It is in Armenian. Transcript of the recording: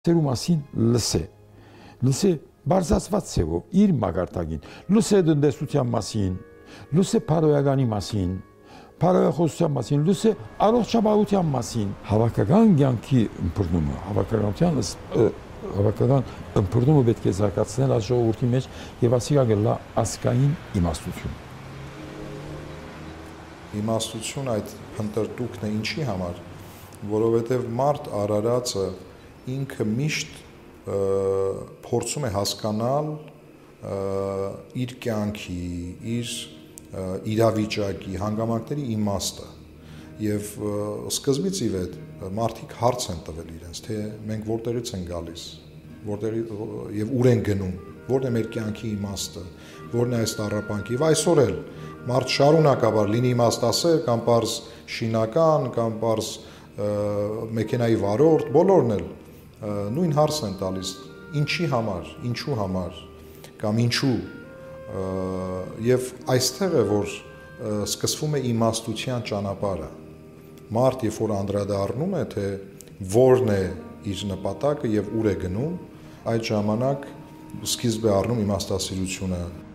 Սերու մասին լսե։ Լսե բարձրացված ցեղով իր մագարտակին։ Լսե տնտեսության մասին, լսե փարոյականի մասին, փարոյախոսության մասին, լսե առողջապահության մասին, հավաքական կյանքի ըմբռնումը, հավաքական ըմբռնումը պետք է զարգացնել այս ժողովրդի մեջ եւ ասիկա գլա ասկային իմաստություն։ Իմաստություն այդ փնտրտուքն է ինչի համար, որովհետեւ մարդ արարածը ինքը միշտ փորձում է հասկանալ իր կյանքի, իր իրավիճակի, հանգամանքների իմաստը եւ սկզբից ի վեր մարդիկ հարց են տվել իրենց, թե մենք որտեղից են գալիս, եւ ուր են գնում, որն է մեր կյանքի իմաստը, որն է այս տառապանքի եւ այսօր էլ մարդ շարունակաբար լինի իմաստասեր կամ պարզ շինական կամ պարզ մեքենայի վարորդ, բոլորն էլ նույն հարցն են տալիս ինչի համար, ինչու համար կամ ինչու եւ այստեղ է որ սկսվում է իմաստության ճանապարհը մարդ երբ որ անդրադառնում է թե որն է իր նպատակը եւ ուր է գնում այդ ժամանակ սկիզբ է առնում իմաստասիրությունը